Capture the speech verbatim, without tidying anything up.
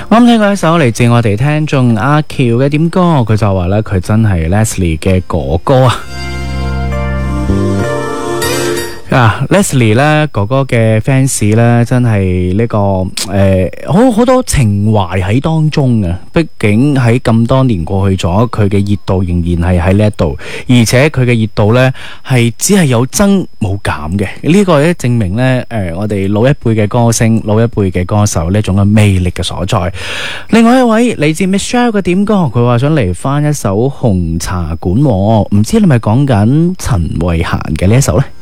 我啱聽過一首嚟自我哋聽眾阿喬嘅點歌，佢就話咧佢真係 Leslie 嘅哥哥啊！啊 Leslie 咧哥哥嘅 fans 咧真係呢、這個誒好好多情懷喺當中啊！畢竟喺咁多年過去咗，佢嘅熱度仍然係喺呢一度，而且佢嘅熱度咧係只係有增冇減嘅。這個、呢個咧證明咧誒、呃、我哋老一輩嘅歌星、老一輩嘅歌手呢種嘅魅力嘅所在。另外一位嚟自 Michelle 嘅點歌，佢話想嚟翻一首紅茶館，唔知你咪講緊陳慧嫻嘅呢一首咧？